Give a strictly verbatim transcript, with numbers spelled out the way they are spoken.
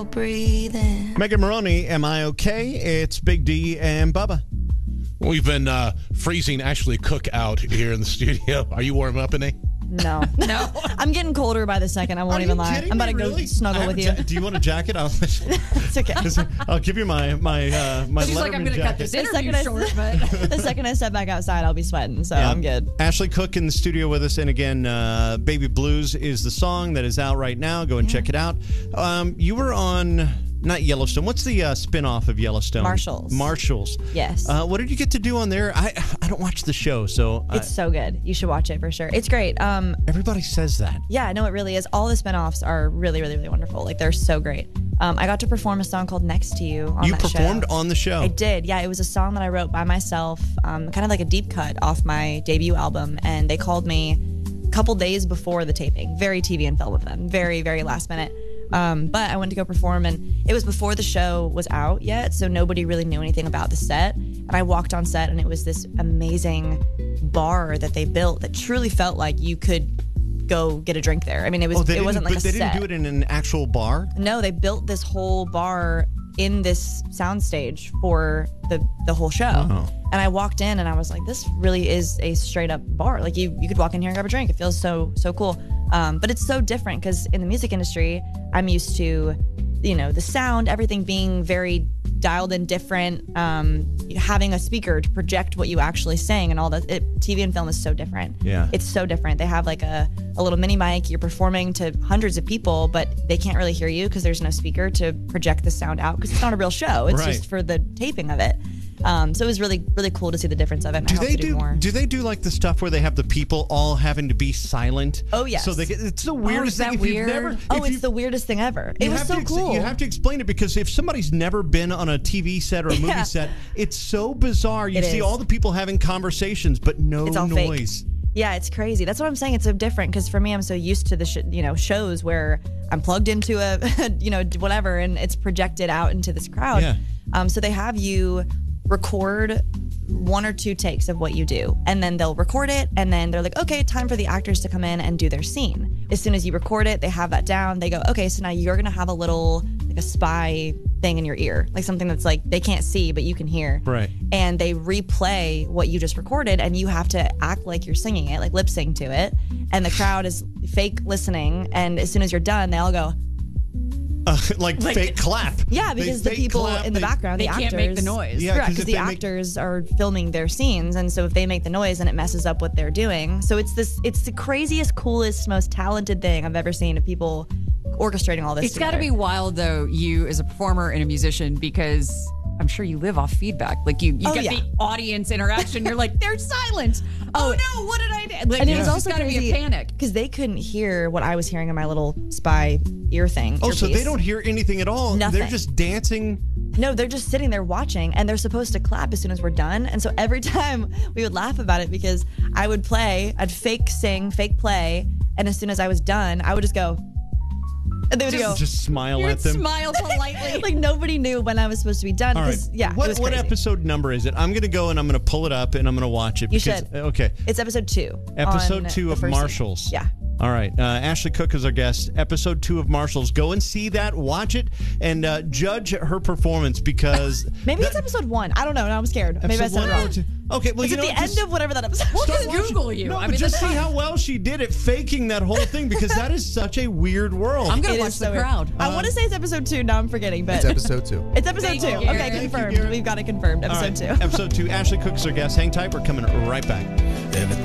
still breathing. Megan Maroney, Am I Okay? It's Big D and Bubba. We've been uh, freezing Ashley Cook out here in the studio. Are you warm up, Ine? No. No. I'm getting colder by the second. I won't Are even you lie. kidding I'm about me, to go really? snuggle I with have you. a ja- Do you want a jacket? I'll, It's okay. I'll give you my my uh, my She's Letterman like, I'm going to jacket. cut this The interview second, I, short, but... the second I step back outside, I'll be sweating, so Yeah. I'm good. Ashley Cook in the studio with us. And again, uh, Baby Blues is the song that is out right now. Go and check it out. Um, you were on, not Yellowstone. What's the uh, spinoff of Yellowstone? Marshalls. Marshalls. Yes. Uh, what did you get to do on there? I I don't watch the show, so I, It's so good. You should watch it for sure. It's great. Um, everybody says that. yeah, no, it really is. All the spinoffs are really, really, really wonderful. Like, they're so great. Um, I got to perform a song called Next to You on You that performed show. on the show. I did, yeah. It was a song that I wrote by myself, um, kind of like a deep cut off my debut album. And they called me a couple days before the taping. Very T V and film of them. Very, very last minute. Um, but I went to go perform, and it was before the show was out yet, so nobody really knew anything about the set. And I walked on set, and it was this amazing bar that they built that truly felt like you could go get a drink there. I mean, it was Oh, they it wasn't didn't- like but a they set. didn't do it in an actual bar? No, they built this whole bar in this soundstage for the the whole show. Oh. And I walked in and I was like, this really is a straight up bar. Like you you could walk in here and grab a drink. It feels so so cool. Um, but it's so different because in the music industry, I'm used to, you know, the sound, everything being very dialed in different, um, having a speaker to project what you actually sing and all that. It, T V and film is so different. Yeah. It's so different. They have like a, a little mini mic. You're performing to hundreds of people, but they can't really hear you because there's no speaker to project the sound out because it's not a real show. It's Right. just for the taping of it. Um, so it was really, really cool to see the difference of it. And Do I hope they to do, do? more. Do they do like the stuff where they have the people all having to be silent? Oh, yes. So they get, it's the weirdest is that thing. If you've weird? never, Oh, if it's you've- the weirdest thing ever. It you was have so to ex- cool. You have to explain it because if somebody's never been on a T V set or a movie Yeah. set, it's so bizarre. You It see is. all the people having conversations, but no It's all fake. noise. Yeah, it's crazy. That's what I'm saying. It's so different because for me, I'm so used to the sh- you know shows where I'm plugged into a you know whatever and it's projected out into this crowd. Yeah. Um, so they have you record one or two takes of what you do, and then they'll record it, and then they're like, okay, time for the actors to come in and do their scene. As soon as you record it, they have that down. They go, okay, so now you're gonna have a little like a spy thing in your ear, like something that's like they can't see but you can hear. Right. And they replay what you just recorded, and you have to act like you're singing it, like lip sync to it. And the crowd is fake listening, and as soon as you're done, they all go, Uh, like, Like- fake clap. yeah, They because the fake people clap, in the they- background, They the can't actors, make the noise. Yeah, correct, 'cause because if the they make- actors are filming their scenes, and so if they make the noise, then it messes up what they're doing. So it's this, it's the craziest, coolest, most talented thing I've ever seen of people orchestrating all this. It's got to together. be wild, though, you as a performer and a musician, because I'm sure you live off feedback. Like you, you Oh, get yeah. the audience interaction. You're like, they're silent. Oh, no, what did I do? Like, And it it's was just also got to be crazy a panic. because they couldn't hear what I was hearing in my little spy ear thing. Oh, so they earpiece. don't hear anything at all. They're Nothing. just dancing. No, they're just sitting there watching, and they're supposed to clap as soon as we're done. And so every time we would laugh about it because I would play, I'd fake sing, fake play, and as soon as I was done, I would just go, and they would go, Just smile You'd at them. smile politely. like nobody knew when I was supposed to be done. All right. 'cause, Yeah, What, it was what crazy. episode number is it? I'm going to go and I'm going to pull it up and I'm going to watch it. You because, should. Okay. It's episode two. Episode on two the of first season. Marshalls. Yeah. All right. Uh, Ashley Cook is our guest. Episode two of Marshalls. Go and see that, watch it, and uh, judge her performance because. Maybe it's that- episode one. I don't know. Now I'm scared. Maybe I episode said it one wrong. or two. Okay, well, It's you at know, the just end of whatever that episode was. Just watching- Google you. No, I but mean, just that's see fine. how well she did at faking that whole thing because that is such a weird world. I'm going It to is watch so the weird. crowd. I want to say it's episode two. Now I'm forgetting, but It's episode two. it's episode Thank two. you, Okay, Garrett. Thank you, confirmed. Garrett. We've got it confirmed. All Episode right, two. Episode two. Ashley Cook's our guest. Hang tight. We're coming right back.